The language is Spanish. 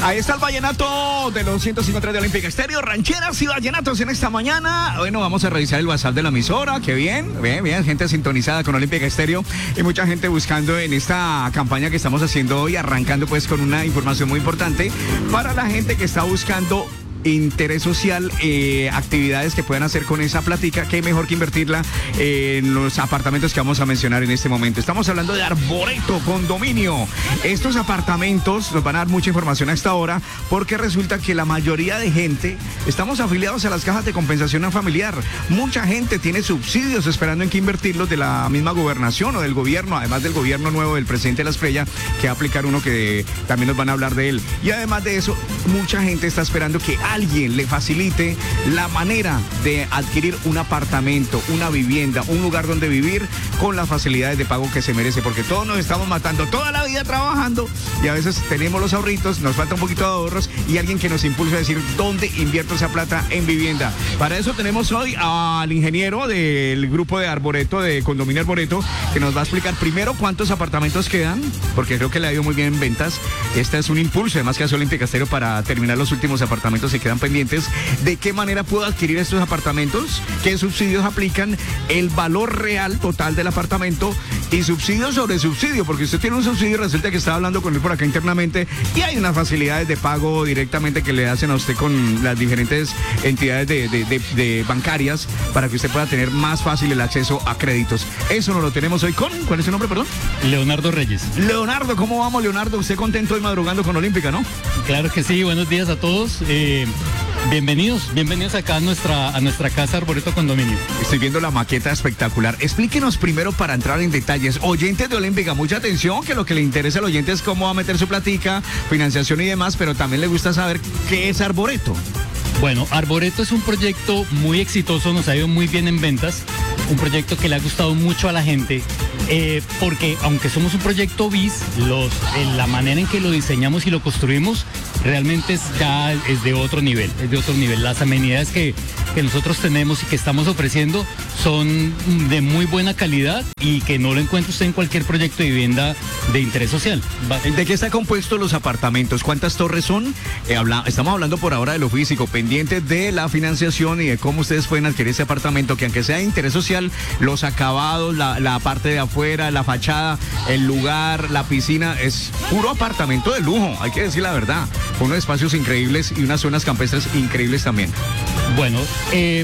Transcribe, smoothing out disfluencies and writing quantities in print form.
Ahí está el vallenato de los 153 de Olímpica Estéreo, rancheras y vallenatos en esta mañana. Bueno, vamos a revisar el WhatsApp de la emisora. Qué bien, gente sintonizada con Olímpica Estéreo y mucha gente buscando en esta campaña que estamos haciendo hoy, arrancando pues con una información muy importante para la gente que está buscando interés social, actividades que puedan hacer con esa platica, qué mejor que invertirla en los apartamentos que vamos a mencionar en este momento. Estamos hablando de Arboreto Condominio. Estos apartamentos nos van a dar mucha información a esta hora porque resulta que la mayoría de gente estamos afiliados a las cajas de compensación familiar. Mucha gente tiene subsidios esperando en qué invertirlos de la misma gobernación o del gobierno, además del gobierno nuevo del presidente de la Esprella, que va a aplicar uno que también nos van a hablar de él. Y además de eso, mucha gente está esperando que alguien le facilite la manera de adquirir un apartamento, una vivienda, un lugar donde vivir con las facilidades de pago que se merece, porque todos nos estamos matando toda la vida trabajando y a veces tenemos los ahorritos, nos falta un poquito de ahorros y alguien que nos impulse a decir dónde invierto esa plata en vivienda. Para eso tenemos hoy al ingeniero del grupo de Arboreto, de Condominio Arboreto, que nos va a explicar primero cuántos apartamentos quedan, porque creo que le ha ido muy bien en ventas. Este es un impulso, además que hace Olímpica Estéreo para terminar los últimos apartamentos que quedan pendientes. ¿De qué manera puedo adquirir estos apartamentos? ¿Qué subsidios aplican? El valor real total del apartamento y subsidio sobre subsidio, porque usted tiene un subsidio y resulta que estaba hablando con él por acá internamente y hay unas facilidades de pago directamente que le hacen a usted con las diferentes entidades de bancarias para que usted pueda tener más fácil el acceso a créditos. Eso nos lo tenemos hoy con, ¿cuál es su nombre, perdón? Leonardo Reyes. Leonardo, ¿cómo vamos, Leonardo? Usted contento hoy madrugando con Olímpica, ¿no? Claro que sí, buenos días a todos. Bienvenidos acá a nuestra casa Arboreto Condominio. Estoy viendo la maqueta espectacular. Explíquenos primero para entrar en detalles. Oyentes de Olímpica, mucha atención, que lo que le interesa al oyente es cómo va a meter su platica, financiación y demás, pero también le gusta saber qué es Arboreto. Bueno, Arboreto es un proyecto muy exitoso, nos ha ido muy bien en ventas, un proyecto que le ha gustado mucho a la gente, porque aunque somos un proyecto BIS, la manera en que lo diseñamos y lo construimos realmente es de otro nivel, Las amenidades que nosotros tenemos y que estamos ofreciendo son de muy buena calidad y que no lo encuentra usted en cualquier proyecto de vivienda de interés social. ¿De qué está compuesto los apartamentos? ¿Cuántas torres son? Estamos hablando por ahora de lo físico, pendientes de la financiación y de cómo ustedes pueden adquirir ese apartamento, que aunque sea de interés social, los acabados, la parte de afuera, la fachada, el lugar, la piscina, es puro apartamento de lujo, hay que decir la verdad, con unos espacios increíbles y unas zonas campestres increíbles también. Bueno,